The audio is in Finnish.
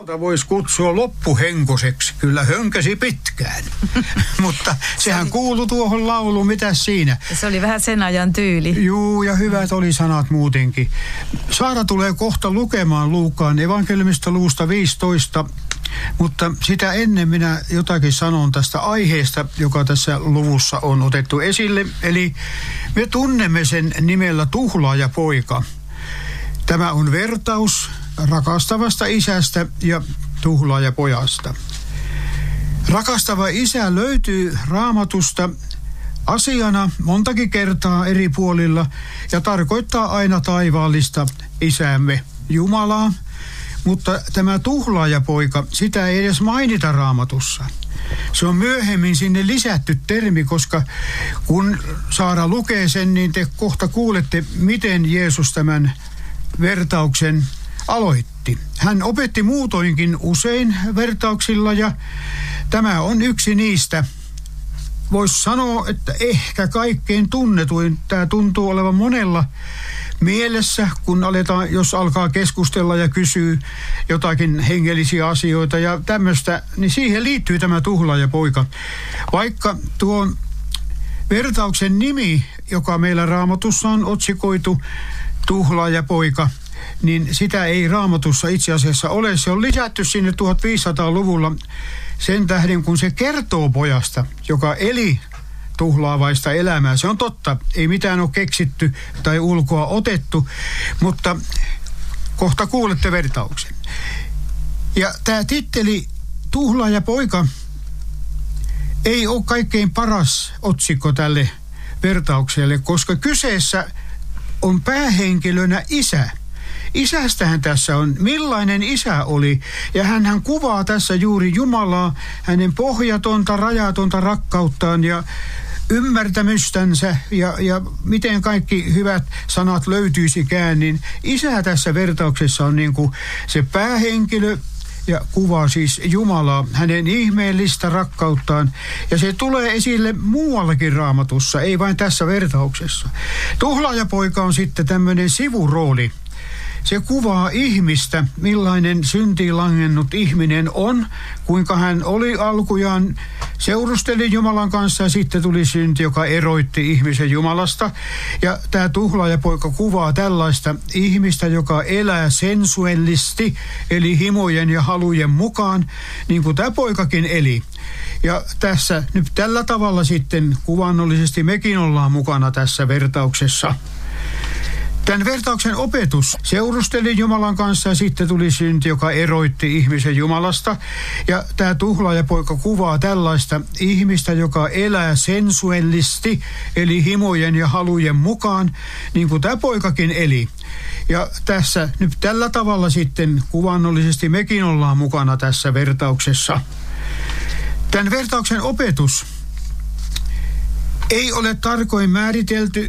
Voisi kutsua loppuhenkoseksi. Kyllä hönkäsi pitkään. Mutta sehän kuului tuohon lauluun. Mitäs siinä? Se oli vähän sen ajan tyyli. Juu, ja hyvät oli sanat muutenkin. Saara tulee kohta lukemaan Luukkaan evankeliumista luvusta 15. Mutta sitä ennen minä jotakin sanon tästä aiheesta, joka tässä luvussa on otettu esille. Eli me tunnemme sen nimellä tuhlaajapoika. Tämä on vertaus rakastavasta isästä ja tuhlaajapojasta. Rakastava isä löytyy Raamatusta asiana montakin kertaa eri puolilla ja tarkoittaa aina taivaallista isäämme Jumalaa. Mutta tämä tuhlaajapoika, sitä ei edes mainita Raamatussa. Se on myöhemmin sinne lisätty termi, koska kun Saara lukee sen, niin te kohta kuulette, miten Jeesus tämän vertauksen aloitti. Hän opetti muutoinkin usein vertauksilla ja tämä on yksi niistä. Voisi sanoa, että ehkä kaikkein tunnetuin. Tämä tuntuu olevan monella mielessä, kun jos alkaa keskustella ja kysyy jotakin hengellisiä asioita ja tämmöistä, niin siihen liittyy tämä tuhlaajapoika. Vaikka tuon vertauksen nimi, joka meillä Raamatussa on otsikoitu tuhlaajapoika, niin sitä ei Raamatussa itse asiassa ole. Se on lisätty sinne 1500-luvulla sen tähden, kun se kertoo pojasta, joka eli tuhlaavaista elämää. Se on totta, ei mitään ole keksitty tai ulkoa otettu, mutta kohta kuulette vertauksen. Ja tämä titteli tuhlaajapoika ei ole kaikkein paras otsikko tälle vertaukselle, koska kyseessä on päähenkilönä isä. Isästähän tässä on, millainen isä oli, ja hän kuvaa tässä juuri Jumalaa, hänen pohjatonta, rajatonta rakkauttaan ja ymmärtämystänsä ja miten kaikki hyvät sanat löytyisikään, niin isä tässä vertauksessa on niin kuin se päähenkilö ja kuvaa siis Jumalaa, hänen ihmeellistä rakkauttaan, ja se tulee esille muuallakin Raamatussa, ei vain tässä vertauksessa. Tuhlaajapoika on sitten tämmöinen sivurooli. Se kuvaa ihmistä, millainen syntiin langennut ihminen on, kuinka hän oli alkujaan, seurusteli Jumalan kanssa ja sitten tuli synti, joka eroitti ihmisen Jumalasta. Ja tämä tuhlaajapoika kuvaa tällaista ihmistä, joka elää sensuellisti, eli himojen ja halujen mukaan, niin kuin tämä poikakin eli. Ja tässä nyt tällä tavalla sitten kuvannollisesti mekin ollaan mukana tässä vertauksessa. Tämän vertauksen opetus seurusteli Jumalan kanssa ja sitten tuli synti, joka eroitti ihmisen Jumalasta. Ja tämä tuhlaajapoika kuvaa tällaista ihmistä, joka elää sensuellisti, eli himojen ja halujen mukaan, niin kuin tämä poikakin eli. Ja tässä nyt tällä tavalla sitten kuvannollisesti mekin ollaan mukana tässä vertauksessa. Tämän vertauksen opetus ei ole tarkoin määritelty